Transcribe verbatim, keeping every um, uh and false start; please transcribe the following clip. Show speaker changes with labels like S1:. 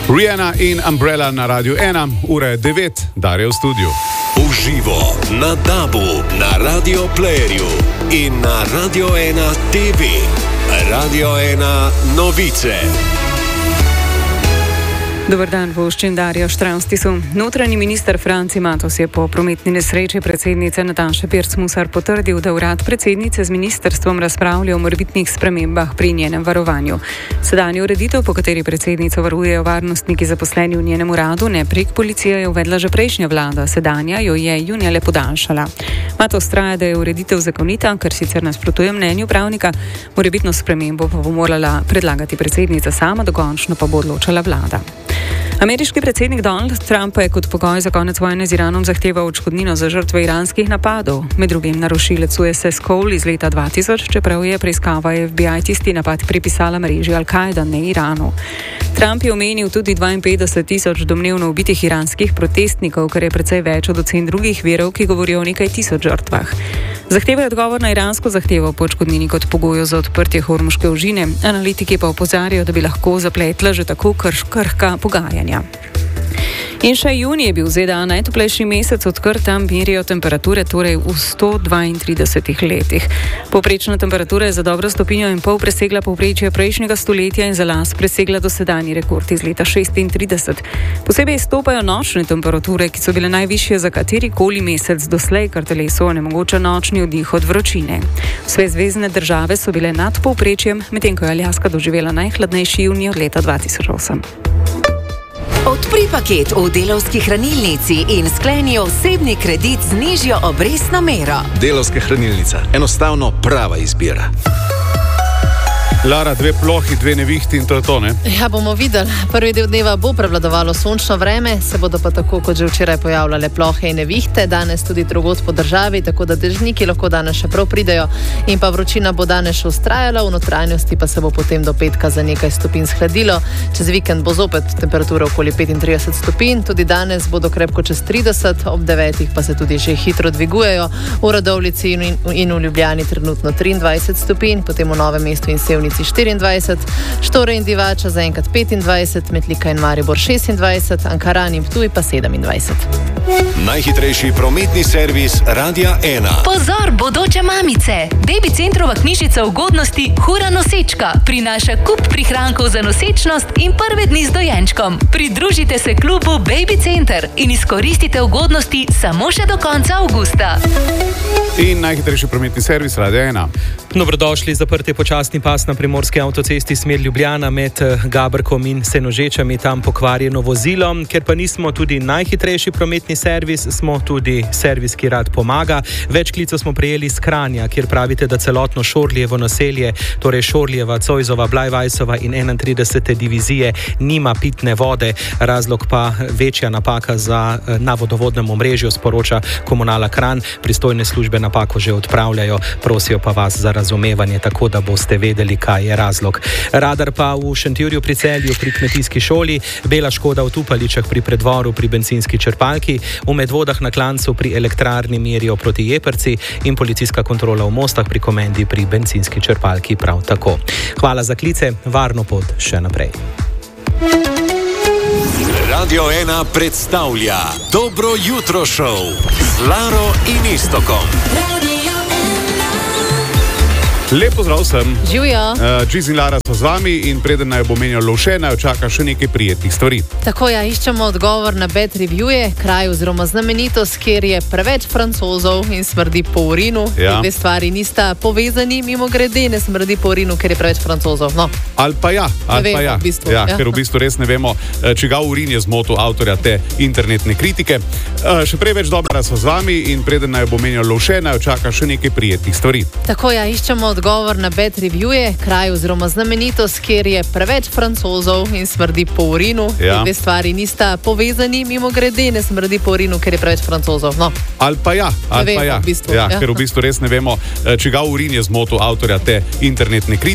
S1: Rihanna in Umbrella na Radiu ena, ura je devet, Darja v studiu.
S2: Uživo na Dabu, na Radio Playerju in na Radio ena T V. Radio ena novice.
S3: Dobar dan, voščen Darjo Štravstisu. Notranji minister Franci Matos je po prometni nesreči predsednice Nataše Pirc-Musar potrdil, da urad predsednice z ministrstvom razpravlja o morebitnih spremembah pri njenem varovanju. Sedanjo ureditev, po kateri predsednico varujejo varnostniki zaposleni v njenem uradu, ne prek policije, je uvedla že prejšnja vlada, sedanja jo je junija le podaljšala. Matos traja, da je ureditev zakonita, kar sicer nasprotuje mnenju pravnika, morebitno spremembo pa bo morala predlagati predsednica sama, dokončno pa bo odločala vlada. Ameriški predsednik Donald Trump pa je kot pogoj za konec vojne z Iranom zahteval odškodnino za žrtve iranskih napadov. Med drugim narušilec U S S Cole iz leta dva tisoč, čeprav je preiskava F B I tisti napad pripisala mreži Al-Kaida, ne Iranu. Trump je omenil tudi dvainpetdeset tisoč domnevno ubitih iranskih protestnikov, kar je precej več od ocen drugih virov, ki govorijo o nekaj tisoč žrtvah. Zahteva je odgovor na iransko zahtevo po odškodnini kot pogoju za odprtje Hormuške ožine. Analitiki pa opozarjajo, da bi lahko zapletla že tako krhka pogajanja. In še junij je bil v Z D A najtoplejši mesec, odkar tam merijo temperature, torej v sto dvaintridesetih letih. Povprečna temperatura je za dobro stopinjo in pol presegla povprečje prejšnjega stoletja in za las presegla dosedanji rekord iz leta šestintrideset. Posebej izstopajo nočne temperature, ki so bile najvišje za katerikoli mesec doslej, kar telesu onemogoča nočni vdih od vročine. Vse zvezne države so bile nad povprečjem, medtem ko je Aljaska doživela najhladnejši junij od leta dva tisoč osem.
S4: Odpri paket v Delavski hranilnici in skleni osebni kredit z nižjo obrestno mero.
S5: Delavska hranilnica. Enostavno prava izbira.
S1: Lara, dve plohi, dve nevihti in to je to, ne?
S6: Ja, bomo videli. Prvi del dneva bo prevladovalo sončno vreme, se bodo pa tako kot že včeraj pojavljale plohe in nevihte, danes tudi drugod po državi, tako da dežniki lahko danes še prav pridejo in pa vročina bo danes še ustrajala, v notranjosti pa se bo potem do petka za nekaj stopinj shladilo. Čez vikend bo zopet temperatura okoli petintrideset stopinj, tudi danes bodo krepko čez trideset, ob devetih pa se tudi že hitro dvigujejo. V Radovljici in, in v Ljubljani trenutno triindvajset stopinj, potem v Novem mestu in Sevnici štiriindvajset, Štore in Divača zaenkrat petindvajset, Metlika in Maribor šestindvajset, Ankaran in Ptuj pa sedemindvajset.
S2: Najhitrejši prometni servis Radia ena.
S7: Pozor, bodoče mamice! Baby Centrova knjižica ugodnosti Hura nosečka prinaša kup prihrankov za nosečnost in prve dni z dojenčkom. Pridružite se klubu Baby Center in izkoristite ugodnosti samo še do konca avgusta.
S1: In najhitrejši prometni servis Radia ena.
S8: Dobrodošli, zaprt je počasni pas na primorski avtocesti smer Ljubljana med Gabrkom in Senožečami, tam pokvarjeno vozilo. Ker pa nismo tudi najhitrejši prometni servis, smo tudi servis, ki rad pomaga. Več klicev smo prejeli iz Kranja, kjer pravite, da celotno Šorlijevo naselje, torej Šorlijeva, Cojzova, Blajvajsova in enaintridesete divizije nima pitne vode. Razlog pa večja napaka za, na vodovodnem omrežju, sporoča Komunala Kranj. Pristojne službe napako že odpravljajo, prosijo pa vas za razumevanje, tako da boste vedeli, kaj je razlog. Radar pa v Šentjurju pri Celju pri kmetijski šoli, bela škoda v Tupaličah pri predvoru pri bencinski črpalki, v Medvodah na Klancu pri elektrarni merijo proti Jeprci in policijska kontrola v Mostah pri Komendi pri bencinski črpalki prav tako. Hvala za klice, varno pot še naprej.
S2: Radio ena predstavlja Dobro jutro šov z Laro in Iztokom.
S1: Lep pozdrav vsem.
S6: Živjo.
S1: Uh, Čiz in Lara so z vami in preden naj bo menjal lovše, naj čaka še nekaj prijetnih stvari.
S6: Tako ja, iščemo odgovor na bad reviewje, kraj oziroma znamenitost, kjer je preveč Francozov in smrdi po urinu.
S1: Ja.
S6: Dve stvari nista povezani, mimo grede, ne smrdi po urinu, ker je preveč Francozov. No.
S1: Ali pa ja, ali pa ja.
S6: V bistvu,
S1: ja,
S6: ja.
S1: Ker v bistvu res ne vemo, čigav urin je zmotil avtorja te internetne kritike. Uh, še prej več dobra so z vami in preden naj bo menjal lovše, naj čaka še nekaj prijetnih stvari.
S6: Tako ja, iščemo odgovor na bad reviewje, kraj oziroma znamenitost, kjer je preveč Francozov in smrdi po urinu.
S1: Ja.
S6: Dve stvari nista povezani, mimo grede, ne smrdi po urinu, ker je preveč Francozov. No.
S1: Ali pa ja, ali pa ja.
S6: V bistvu,
S1: ja,
S6: ja.
S1: Ker v bistvu res ne vemo, čigav urin je zmotil avtorja te internetne kritike.